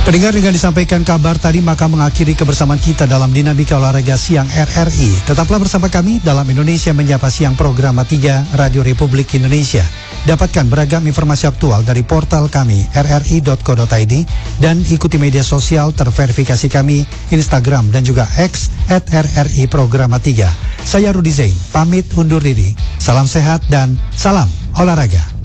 Pendengar, dengan disampaikan kabar tadi maka mengakhiri kebersamaan kita dalam Dinamika Olahraga Siang RRI. Tetaplah bersama kami dalam Indonesia Menyapa Siang program 3 Radio Republik Indonesia. Dapatkan beragam informasi aktual dari portal kami rri.co.id dan ikuti media sosial terverifikasi kami Instagram dan juga X @RRI Programa 3. Saya Rudi Zain, pamit undur diri. Salam sehat dan salam olahraga.